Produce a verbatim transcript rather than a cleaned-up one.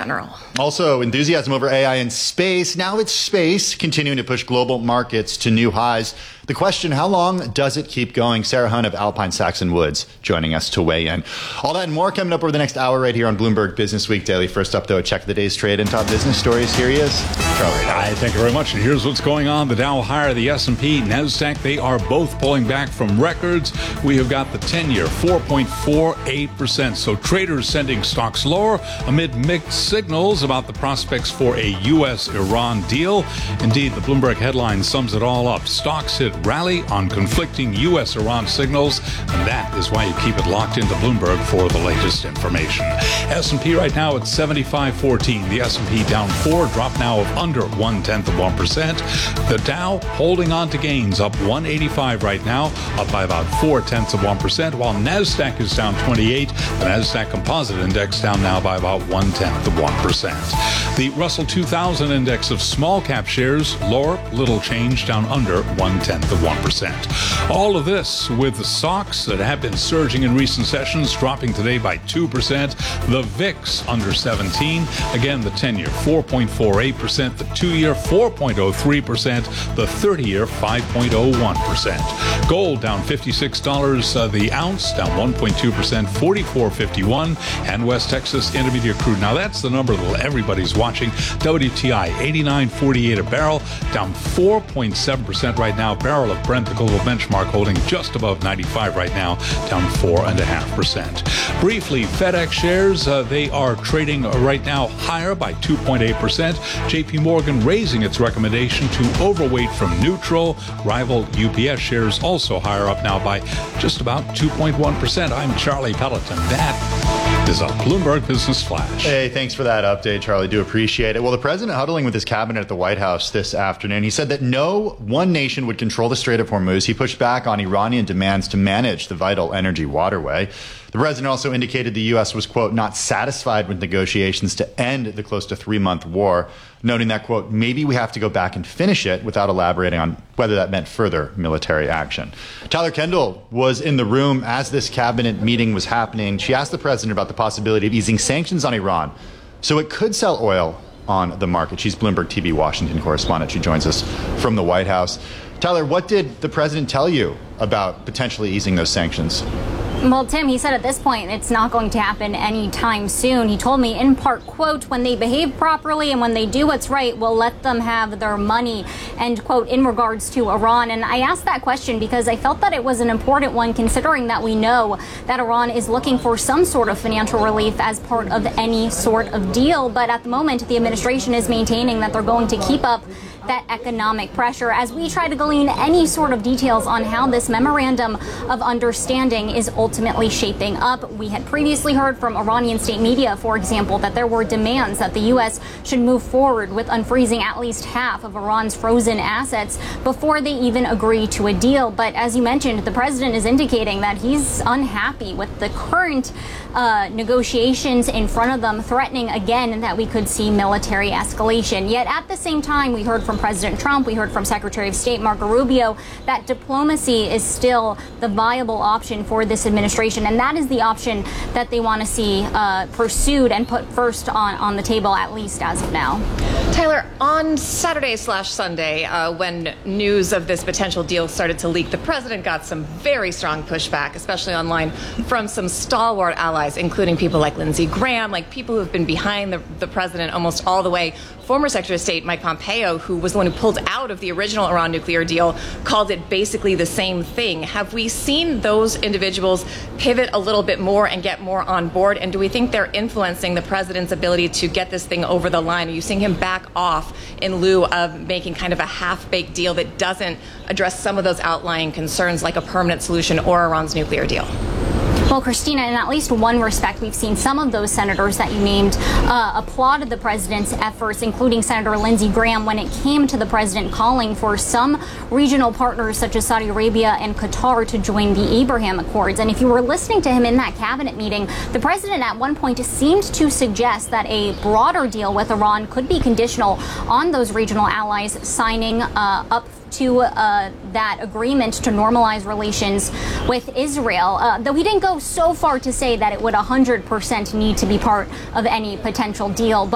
general. Also, enthusiasm over A I in space. Now it's space continuing to push global markets to new highs. The question, how long does it keep going? Sarah Hunt of Alpine Saxon Woods joining us to weigh in. All that and more coming up over the next hour right here on Bloomberg Business Week Daily. First up, though, a check of the day's trade and top business stories. Here he is, Charlie. Hi, thank you very much. And here's what's going on. The Dow higher, the S and P, NASDAQ, they are both pulling back from records. We have got the ten-year, four point four eight percent. So traders sending stocks lower amid mixed signals about the prospects for a U S Iran deal. Indeed, the Bloomberg headline sums it all up. Stocks hit rally on conflicting U S Iran signals, and that is why you keep it locked into Bloomberg for the latest information. S and P right now at seventy-five fourteen. The S and P down four, drop now of under one-tenth of one percent. The Dow holding on to gains, up one eighty-five right now, up by about four-tenths of one percent, while NASDAQ is down twenty-eight. The NASDAQ Composite Index down now by about one-tenth of one percent. The Russell two thousand Index of small cap shares lower, little change, down under one-tenth of one percent. All of this with the stocks that have been surging in recent sessions, dropping today by two percent. The V I X under seventeen. Again, the ten-year four point four eight percent. The two-year four point oh three percent. The thirty-year five point oh one percent. Gold down fifty-six dollars uh, the ounce, down one point two percent, forty-four fifty-one. And West Texas Intermediate crude. Now that's the number that everybody's watching. W T I eighty-nine forty-eight a barrel, down four point seven percent right now. Barrel of Brent, the global benchmark, holding just above ninety-five right now, down four point five percent. Briefly, FedEx shares, uh, they are trading right now higher by two point eight percent. J P Morgan raising its recommendation to overweight from neutral. Rival U P S shares also higher, up now by just about two point one percent. I'm Charlie Pelleton. That is a Bloomberg Business Flash. Hey, thanks for that update, Charlie. Do appreciate it. Well, the president huddling with his cabinet at the White House this afternoon, he said that no one nation would control the Strait of Hormuz. He pushed back on Iranian demands to manage the vital energy waterway. The president also indicated the U S was, quote, not satisfied with negotiations to end the close to three-month war, noting that, quote, maybe we have to go back and finish it, without elaborating on whether that meant further military action. Tyler Kendall was in the room as this cabinet meeting was happening. She asked the president about the possibility of easing sanctions on Iran so it could sell oil on the market. She's Bloomberg T V Washington correspondent. She joins us from the White House. Tyler, what did the president tell you about potentially easing those sanctions? Well, Tim, he said at this point it's not going to happen anytime soon. He told me in part, quote, when they behave properly and when they do what's right, we'll let them have their money, end quote, in regards to Iran. And I asked that question because I felt that it was an important one, considering that we know that Iran is looking for some sort of financial relief as part of any sort of deal. But at the moment, the administration is maintaining that they're going to keep up that economic pressure as we try to glean any sort of details on how this memorandum of understanding is ultimately shaping up. We had previously heard from Iranian state media, for example, that there were demands that the U S should move forward with unfreezing at least half of Iran's frozen assets before they even agree to a deal. But as you mentioned, the president is indicating that he's unhappy with the current uh, negotiations in front of them, threatening again that we could see military escalation. Yet at the same time, we heard from President Trump, we heard from Secretary of State Marco Rubio that diplomacy is still the viable option for this administration, and that is the option that they want to see uh, pursued and put first on, on the table, at least as of now. Tyler, on Saturday slash Sunday, uh, when news of this potential deal started to leak, the president got some very strong pushback, especially online, from some stalwart allies, including people like Lindsey Graham, like people who have been behind the, the president almost all the way. Former Secretary of State Mike Pompeo, who was the one who pulled out of the original Iran nuclear deal, called it basically the same thing. Have we seen those individuals pivot a little bit more and get more on board? And do we think they're influencing the president's ability to get this thing over the line? Are you seeing him back off in lieu of making kind of a half-baked deal that doesn't address some of those outlying concerns like a permanent solution or Iran's nuclear deal? Well, Christina, in at least one respect, we've seen some of those senators that you named uh, applauded the president's efforts, including Senator Lindsey Graham, when it came to the president calling for some regional partners such as Saudi Arabia and Qatar to join the Abraham Accords. And if you were listening to him in that cabinet meeting, the president at one point seemed to suggest that a broader deal with Iran could be conditional on those regional allies signing uh, up to uh, that agreement to normalize relations with Israel, uh, though he didn't go so far to say that it would one hundred percent need to be part of any potential deal. But